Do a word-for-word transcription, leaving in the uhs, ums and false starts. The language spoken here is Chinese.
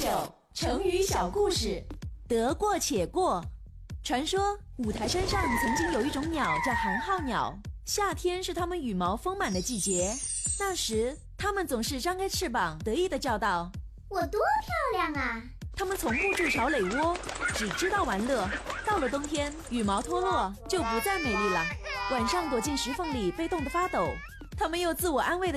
成语小故事， 得过且过。传说五台山上曾经有一种鸟叫寒号鸟，夏天是它们羽毛丰满的季节。那时它们总是张开翅膀得意地叫道： 我多漂亮啊！ 它们从不筑巢垒窝，只知道玩乐。到了冬天，羽毛脱落就不再美丽了，晚上躲进石缝里被冻得发抖。它们又自我安慰地